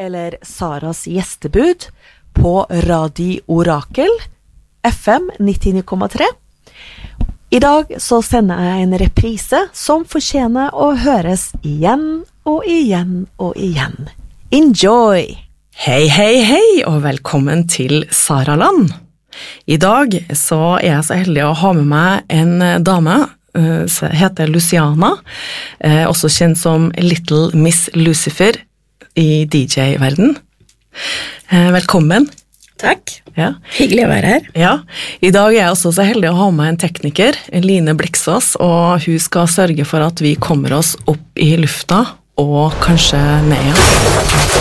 eller Saras gjestebud på Radio Orakel, FM 99,3. I dag så sender jeg en reprise som fortjener å høres igjen og igjen og igjen. Enjoy! Hei, hei, hei, og velkommen til Saraland. I dag så jeg så heldig å ha med meg en dame som heter Luciana, også kjent som Little Miss Lucifer i DJ-verden. Velkommen. Takk. Ja. Hyggelig å være her. Ja. I dag jeg også så heldig å ha med en tekniker, Line Bliksås, og hun skal sørge for at vi kommer oss opp i lufta og kanskje ned igjen.